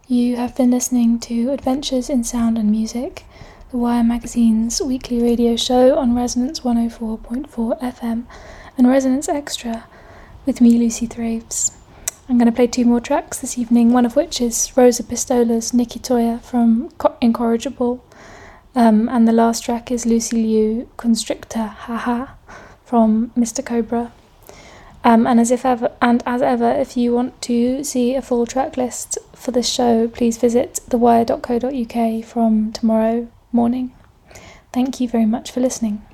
You have been listening to Adventures in Sound and Music, the Wire Magazine's weekly radio show on Resonance 104.4 FM and Resonance Extra with me, Lucy Thraves. I'm going to play 2 more tracks this evening, one of which is Rosa Pistola's Nikki Toya from Incorrigible, and the last track is Lucy Liu, Constrictor Haha from Mr. Cobra. And as ever, if you want to see a full track list for this show, please visit thewire.co.uk from tomorrow morning. Thank you very much for listening.